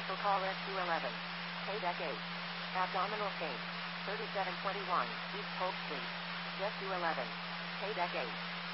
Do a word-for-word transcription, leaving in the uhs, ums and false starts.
Commercial call S Q eleven. K deck eight. Abdominal pain. thirty-seven twenty-one, East Polk Street. S Q eleven. K deck eight.